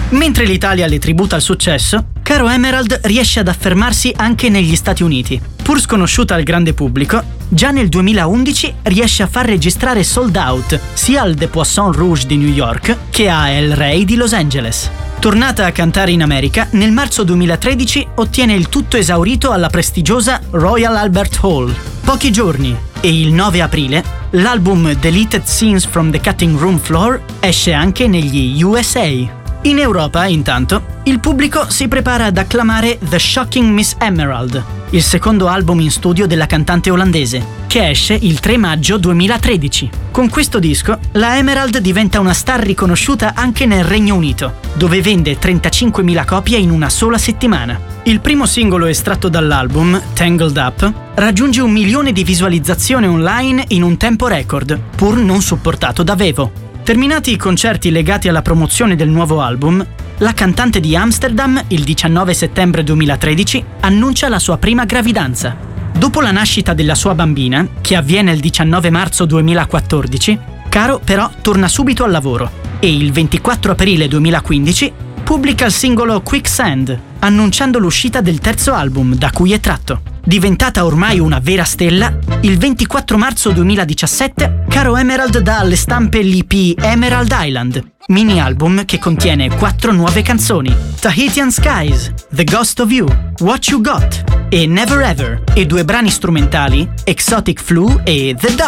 Mentre l'Italia le tributa il successo, Caro Emerald riesce ad affermarsi anche negli Stati Uniti. Pur sconosciuta al grande pubblico, già nel 2011 riesce a far registrare sold out sia al The Poisson Rouge di New York che a El Rey di Los Angeles. Tornata a cantare in America, nel marzo 2013 ottiene il tutto esaurito alla prestigiosa Royal Albert Hall. Pochi giorni e il 9 aprile l'album Deleted Scenes from the Cutting Room Floor esce anche negli USA. In Europa, intanto, il pubblico si prepara ad acclamare The Shocking Miss Emerald, il secondo album in studio della cantante olandese, che esce il 3 maggio 2013. Con questo disco, la Emerald diventa una star riconosciuta anche nel Regno Unito, dove vende 35.000 copie in una sola settimana. Il primo singolo estratto dall'album, Tangled Up, raggiunge 1 milione di visualizzazioni online in un tempo record, pur non supportato da Vevo. Terminati i concerti legati alla promozione del nuovo album, la cantante di Amsterdam, il 19 settembre 2013, annuncia la sua prima gravidanza. Dopo la nascita della sua bambina, che avviene il 19 marzo 2014, Caro però torna subito al lavoro e il 24 aprile 2015 pubblica il singolo Quicksand, annunciando l'uscita del terzo album da cui è tratto. Diventata ormai una vera stella, il 24 marzo 2017 Caro Emerald dà alle stampe l'EP Emerald Island, mini album che contiene 4 nuove canzoni: Tahitian Skies, The Ghost of You, What You Got e Never Ever, e 2 brani strumentali, Exotic Flu e The Dog.